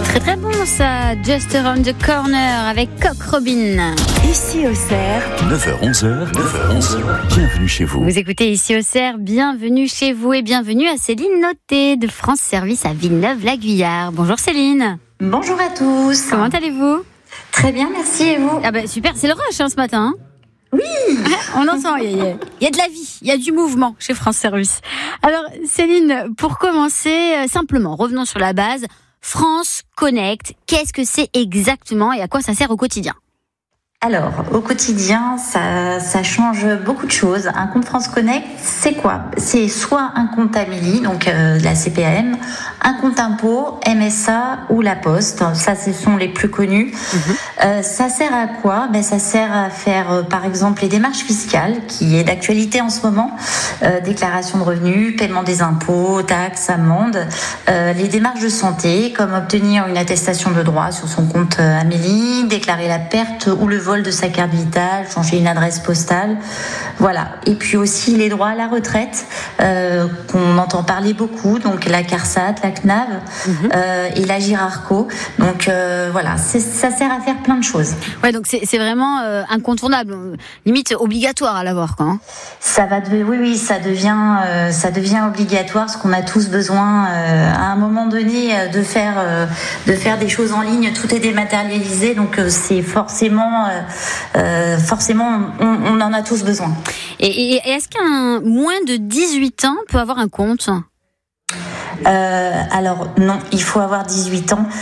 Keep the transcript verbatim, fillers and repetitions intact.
Très très bon ça, Just Around the Corner avec Coq Robin. Ici au Cerf, neuf heures onze, neuf heures onze, bienvenue chez vous. Vous écoutez Ici au Cerf, bienvenue chez vous et bienvenue à Céline Noté de France Service à Villeneuve-la-Guyard. Bonjour Céline. Bonjour à tous. Comment allez-vous ? Très bien, merci et vous ? Ah bah super, c'est le rush hein, ce matin. Hein. Oui. On entend, il y, a, il y a de la vie, il y a du mouvement chez France Service. Alors Céline, pour commencer, simplement, revenons sur la base. France Connect, qu'est-ce que c'est exactement et à quoi ça sert au quotidien ? Alors, au quotidien, ça, ça change beaucoup de choses. Un compte France Connect, c'est quoi ? C'est soit un compte Amélie, donc euh, la C P A M, un compte impôt, M S A ou la Poste. Ça, ce sont les plus connus. Mmh. Euh, ça sert à quoi ? Ben, ça sert à faire, euh, par exemple, les démarches fiscales, qui est d'actualité en ce moment. Euh, déclaration de revenus, paiement des impôts, taxes, amendes. Euh, les démarches de santé, comme obtenir une attestation de droit sur son compte euh, Amélie, déclarer la perte ou le vol de sa carte vitale, changer une adresse postale, voilà. Et puis aussi les droits à la retraite, euh, qu'on entend parler beaucoup, donc la CARSAT, la C N A V mmh. euh, et la Girarco. Donc euh, voilà, c'est, ça sert à faire plein de choses. Ouais, donc c'est, c'est vraiment euh, incontournable, limite obligatoire à l'avoir, quoi. Hein. Ça va, de, oui, oui, ça devient, euh, ça devient obligatoire, parce qu'on a tous besoin, euh, à un moment donné, euh, de faire, euh, de faire des choses en ligne. Tout est dématérialisé, donc euh, c'est forcément. Euh, Euh, forcément, on, on en a tous besoin. Et, et est-ce qu'un moins de dix-huit ans peut avoir un compte ? euh, Alors non, il faut avoir dix-huit ans.